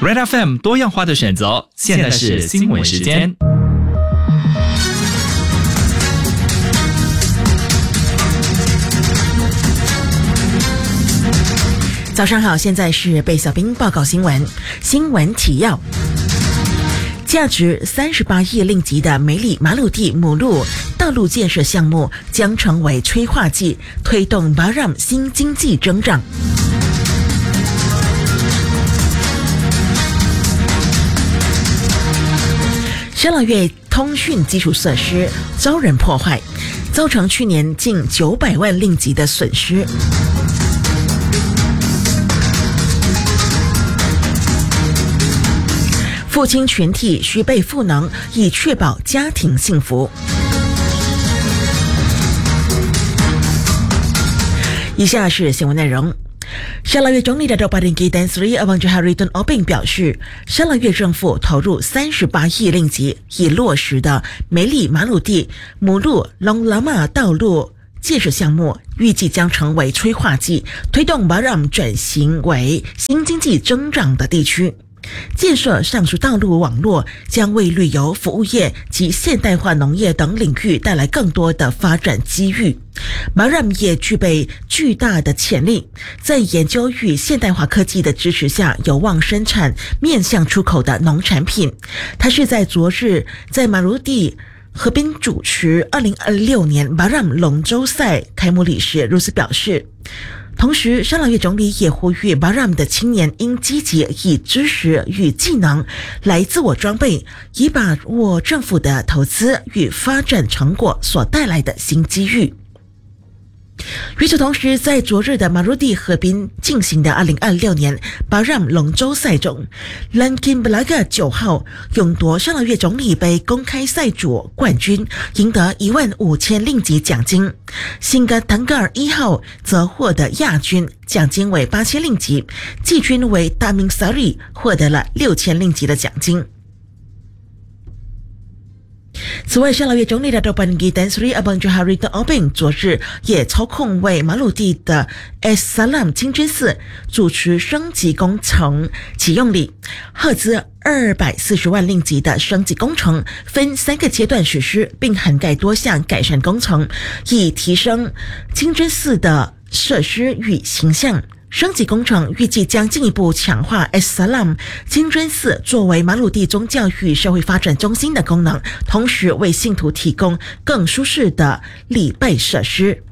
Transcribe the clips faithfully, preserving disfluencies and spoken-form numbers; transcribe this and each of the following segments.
Red F M 多样化的选择，现在是新闻时间。 早上好，现在是贝小兵报告新闻。新闻提要：价值三十八亿令吉的梅里马鲁地母路道路建设项目将成为催化剂，推动巴让新经济增长。沙拉越通讯基础设施遭人破坏，造成去年近九百万令吉的损失。父亲群体需被赋能，以确保家庭幸福。以下是新闻内容。沙拉越总理Dato' Padinggi Tan Sri Abang Johariton Openg 表示，沙拉越政府投入三十八亿令吉，已落实的梅里马鲁地母路 Long Lama 道路建设项目，预计将成为催化剂，推动巴让转型为新经济增长的地区。建设上述道路网络将为旅游服务业及现代化农业等领域带来更多的发展机遇。巴让也具备巨大的潜力，在研究与现代化科技的支持下，有望生产面向出口的农产品。他是在昨日在马鲁地河滨主持二零二六年巴让龙舟赛开幕礼时如此表示。同时，沙拉越总理也呼吁巴让的青年应积极以知识与技能来自我装备，以把握政府的投资与发展成果所带来的新机遇。与此同时，在昨日的马鲁地河滨进行的二零二六年巴让龙舟赛中， Lankin Belaga 九号勇夺沙拉越总理杯公开赛主冠军，赢得一万五千令吉奖金。Singa Tanggar 一号则获得亚军，奖金为八千令吉，季军为 Daminsari 获得了六千令吉的奖金。此外，沙拉越总理Dato' Padinggi Tan Sri Abang Johariton Openg 昨日也操控为马鲁地的 Es Salam 清真寺主持升级工程启用礼，赫资二百四十万令吉的升级工程分三个阶段实施，并涵盖多项改善工程，以提升清真寺的设施与形象。升级工程预计将进一步强化 Es Salam 清真寺作为马鲁地宗教与社会发展中心的功能，同时为信徒提供更舒适的礼拜设施。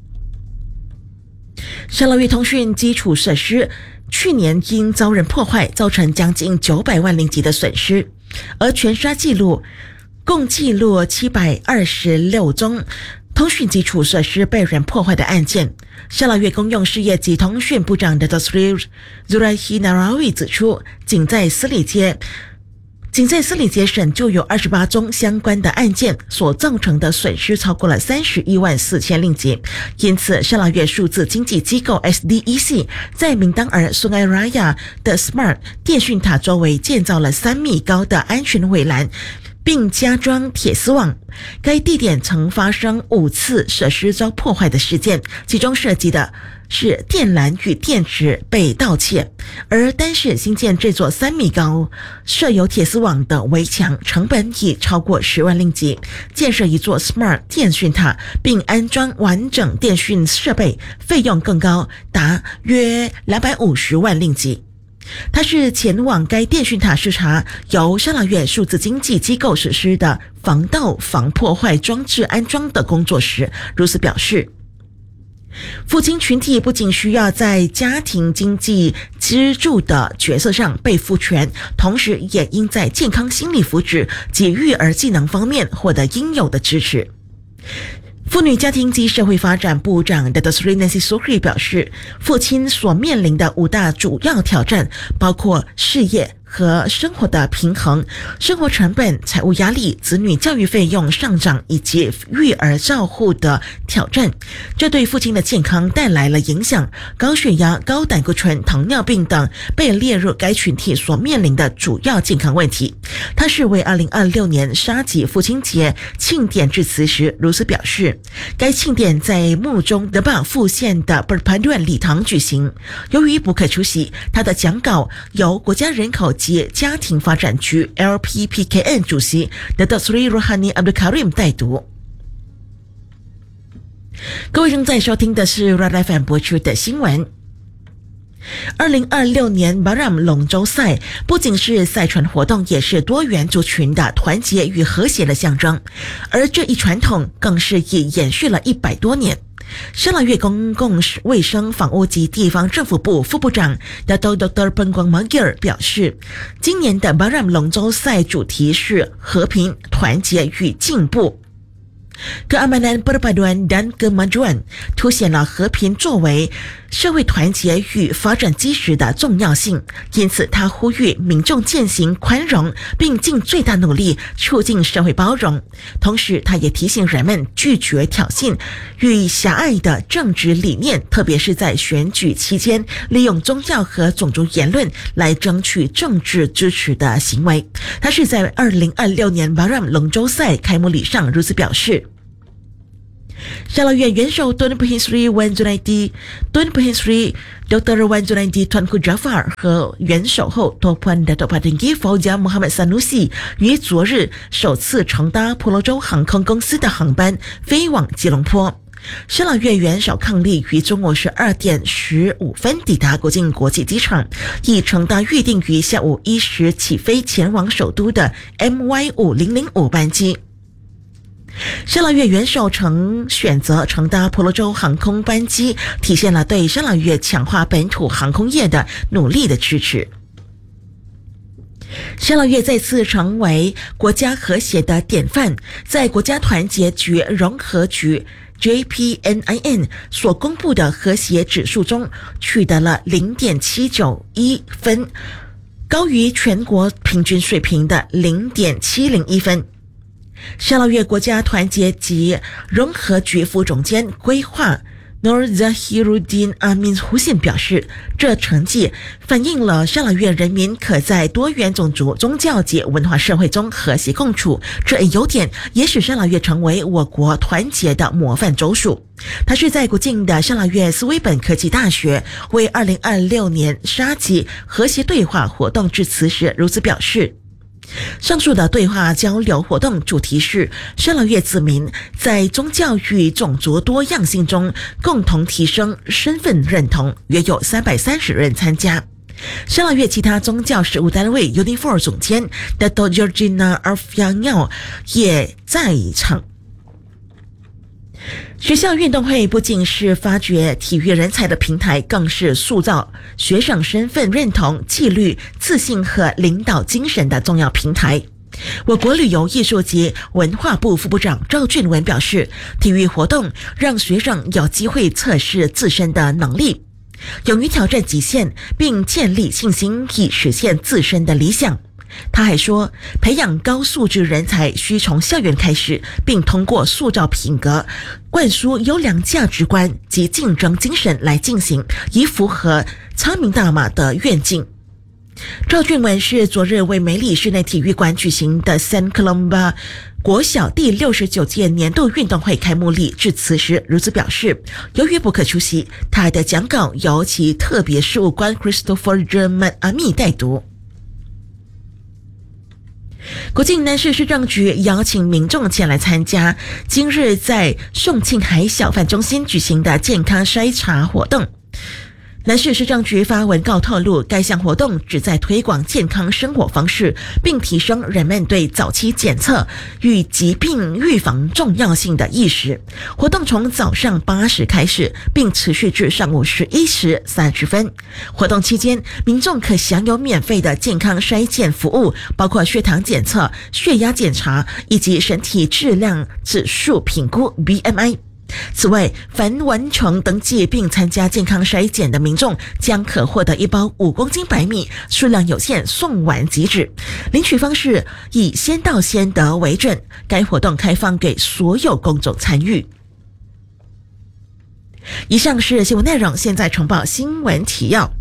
沙拉越通讯基础设施去年因遭人破坏，造成将近九百万令吉的损失，而全沙记录共记录七百二十六宗通讯基础设施被人破坏的案件。沙拉越公用事业及通讯部长Dato' Sri Zurahi Narawi 指出，仅在斯里街仅在斯里街省就有二十八宗相关的案件，所造成的损失超过了三十一万四千令吉。因此，沙拉越数字经济机构 S D E C 在明当尔 Sungai Raya 的 Smart 电讯塔周围建造了三米高的安全围栏，并加装铁丝网。该地点曾发生五次设施遭破坏的事件，其中涉及的是电缆与电池被盗窃，而单是新建这座三米高设有铁丝网的围墙，成本已超过十万令吉。建设一座 Smart 电讯塔并安装完整电讯设备，费用更高，达约两百五十万令吉。他是前往该电讯塔视察由沙拉越数字经济机构实施的防盗防破坏装置安装的工作时如此表示。父亲群体不仅需要在家庭经济支柱的角色上被赋权，同时也应在健康心理福祉及育儿技能方面获得应有的支持。妇女家庭及社会发展部长Dato' Sri Nancy Sukri 表示，父亲所面临的五大主要挑战包括事业和生活的平衡、生活成本、财务压力、子女教育费用上涨以及育儿照护的挑战，这对父亲的健康带来了影响。高血压、高胆固醇、糖尿病等被列入该群体所面临的主要健康问题。他是为二零二六年沙吉父亲节庆典致辞时如此表示，该庆典在穆中德巴富县的 Perpaduan 礼堂举行。由于不可出席，他的讲稿由国家人口及家庭发展局 L P P K N 主席 Datuk Seri Rohani Abdul Karim 代读。各位正在收听的是 R A D F M 播出的新闻。二零二六年 Baram 龙舟赛不仅是赛船活动，也是多元族群的团结与和谐的象征，而这一传统更是已延续了一百多年。沙捞越公共卫生房屋及地方政府部副部长 Dato Doktor Pengguang Magir 表示，今年的 Baram 龙舟赛主题是和平、团结与进步。Keamanan perpaduan dan kemajuan 凸显了和平作为社会团结与发展基石的重要性，因此他呼吁民众践行宽容，并尽最大努力促进社会包容。同时他也提醒人们拒绝挑衅与狭隘的政治理念，特别是在选举期间利用宗教和种族言论来争取政治支持的行为。他是在二零二六年 Baram 龙舟赛开幕礼上如此表示。沙捞越元首 Tun Pehin Sri Wan Junaidi Tun Pehin Sri Doktor Wan Junaidi Tuanku Jafar 和元首后 Tuan Datuk Patinggi Fauziah Muhammad Sanusi 于昨日首次乘搭婆罗洲航空公司的航班飞往吉隆坡。沙捞越元首伉俪于中午十二点十五分抵达国境国际机场，已乘搭预定于下午一时起飞前往首都的 M Y 五零零五班机。沙捞越元首曾选择乘搭婆罗洲航空班机，体现了对沙捞越强化本土航空业的努力的支持。沙捞越再次成为国家和谐的典范，在国家团结局融合局 J P N I N 所公布的和谐指数中取得了 零点七九一 分，高于全国平均水平的 零点七零一 分。沙捞越国家团结及融合局副总监规划 Nur Zahiruddin Amin Hussein 表示，这成绩反映了沙捞越人民可在多元种族、宗教及文化社会中和谐共处，这一优点也使沙捞越成为我国团结的模范州属。他是在国境的沙捞越斯威本科技大学为二零二六年沙吉和谐对话活动致辞时如此表示。上述的对话交流活动主题是沙捞越子民在宗教与种族多样性中共同提升身份认同，约有三百三十人参加。沙捞越其他宗教事务单位 Unifor 总监 Dato Georgina Arfianyao 也在场。学校运动会不仅是发掘体育人才的平台，更是塑造学生身份认同、纪律、自信和领导精神的重要平台。我国旅游艺术及文化部副部长赵俊文表示，体育活动让学生有机会测试自身的能力，勇于挑战极限，并建立信心以实现自身的理想。他还说，培养高素质人才需从校园开始，并通过塑造品格、灌输优良价值观及竞争精神来进行，以符合昌明大马的愿景。赵俊文是昨日为梅里室内体育馆举行的 Saint Columba 国小第六十九届年度运动会开幕礼致辞时如此表示，由于不可出席，他的讲稿由其特别事务官 Christopher German Ami 代读。国境南市市政局邀请民众前来参加今日在宋庆海小贩中心举行的健康筛查活动。南市市政局发文告透露，该项活动旨在推广健康生活方式，并提升人们对早期检测与疾病预防重要性的意识。活动从早上八时开始，并持续至上午十一时三十分。活动期间，民众可享有免费的健康筛检服务，包括血糖检测、血压检查以及身体质量指数评估 B M I。此外，凡完成登记并参加健康筛检的民众将可获得一包五公斤白米，数量有限，送完即止。领取方式以先到先得为准。该活动开放给所有公众参与。以上是新闻内容，现在重报新闻提要。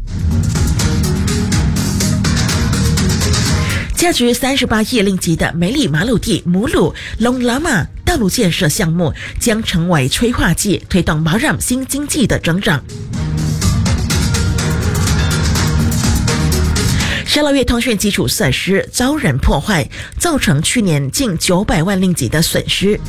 价值三十八亿令吉的梅里马鲁地母鲁隆拉玛道路建设项目将成为催化剂，推动马让新经济的增长。沙沙捞越通讯基础设施遭人破坏，造成去年近九百万令吉的损失。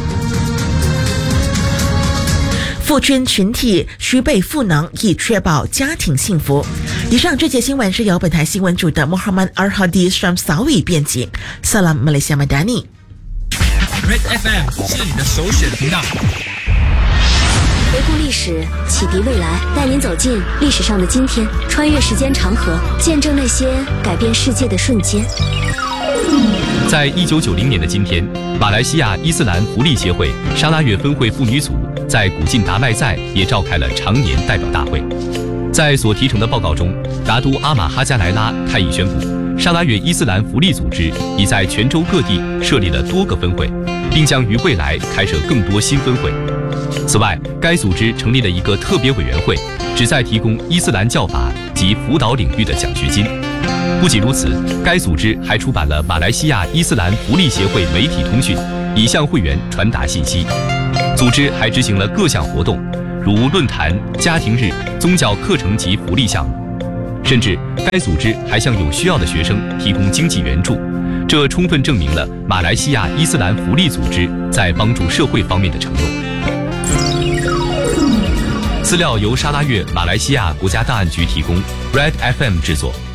父权群体需被赋能，以确保家庭幸福。以上这节新闻是由本台新闻组的 Muhammad Arhadi Shamsawi 编辑。Salam Malaysia Madani。 Red F M 是你的首选频道。 回顾历史，启迪未来，带您走进历史上的今天，穿越时间长河，见证那些改变世界的瞬间。 在一九九零年的今天，马来西亚伊斯兰福利协会沙拉越分会妇女组在古晋达麦在也召开了常年代表大会。在所提成的报告中，拿督阿马哈加莱拉开议宣布，沙拉越伊斯兰福利组织已在全州各地设立了多个分会，并将于未来开设更多新分会。此外，该组织成立了一个特别委员会，旨在提供伊斯兰教法及辅导领域的奖学金。不仅如此，该组织还出版了马来西亚伊斯兰福利协会媒体通讯，以向会员传达信息。组织还执行了各项活动，如论坛、家庭日、宗教课程及福利项目。甚至，该组织还向有需要的学生提供经济援助，这充分证明了马来西亚伊斯兰福利组织在帮助社会方面的承诺。资料由沙拉越马来西亚国家档案局提供 ，Red F M 制作。